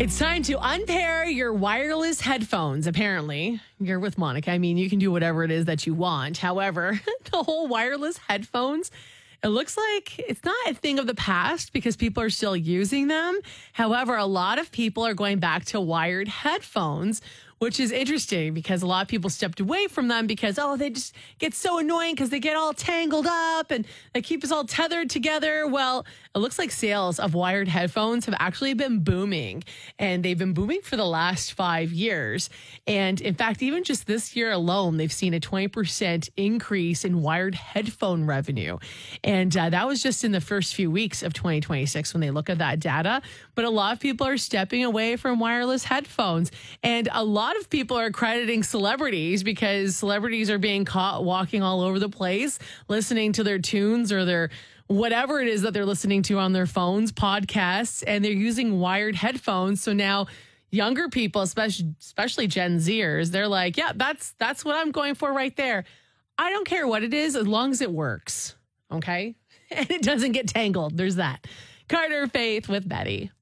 It's time to unpair your wireless headphones. Apparently, you're with Monica. I mean, you can do whatever it is that you want. However, the whole wireless headphones, it looks like it's not a thing of the past because people are still using them. However, a lot of people are going back to wired headphones, which is interesting because a lot of people stepped away from them because, they just get so annoying because they get all tangled up and they keep us all tethered together. Well, it looks like sales of wired headphones have actually been booming, and they've been booming for the last 5 years. And in fact, even just this year alone, they've seen a 20% increase in wired headphone revenue. And that was just in the first few weeks of 2026 when they look at that data. But a lot of people are stepping away from wireless headphones, and a lot of people are crediting celebrities because celebrities are being caught walking all over the place, listening to their tunes or their whatever it is that they're listening to on their phones, podcasts, and they're using wired headphones. So now younger people, especially Gen Zers, they're like, yeah, that's what I'm going for right there. I don't care what it is as long as it works. Okay. And it doesn't get tangled. There's that. Carter Faith with Betty.